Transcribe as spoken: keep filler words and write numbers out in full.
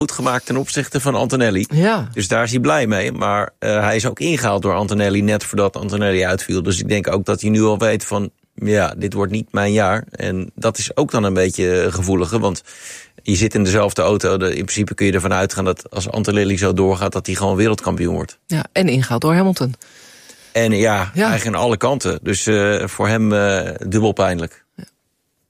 goed gemaakt ten opzichte van Antonelli. Ja. Dus daar is hij blij mee. Maar uh, hij is ook ingehaald door Antonelli net voordat Antonelli uitviel. Dus ik denk ook dat hij nu al weet van, ja, dit wordt niet mijn jaar. En dat is ook dan een beetje gevoeliger, want je zit in dezelfde auto. De, in principe kun je ervan uitgaan dat als Antonelli zo doorgaat, dat hij gewoon wereldkampioen wordt. Ja, en ingehaald door Hamilton. En ja, ja. eigenlijk aan alle kanten. Dus uh, voor hem uh, dubbel pijnlijk.